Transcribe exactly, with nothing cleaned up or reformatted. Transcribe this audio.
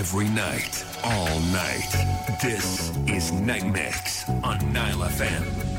every night, all night. This is Night Mix on Nile F M.